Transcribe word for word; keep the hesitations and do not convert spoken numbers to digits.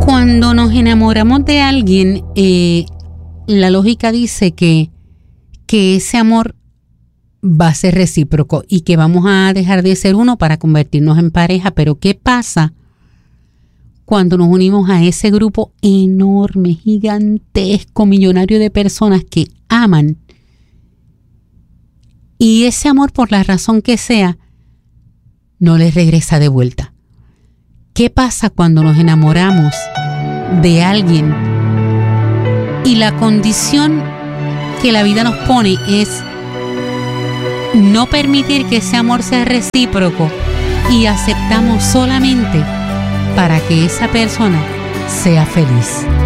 Cuando nos enamoramos de alguien, eh, la lógica dice que, que ese amor va a ser recíproco y que vamos a dejar de ser uno para convertirnos en pareja. Pero ¿qué pasa cuando nos unimos a ese grupo enorme, gigantesco, millonario de personas que aman? Y ese amor, por la razón que sea, no les regresa de vuelta. ¿Qué pasa cuando nos enamoramos de alguien y la condición que la vida nos pone es no permitir que ese amor sea recíproco y aceptamos solamente para que esa persona sea feliz?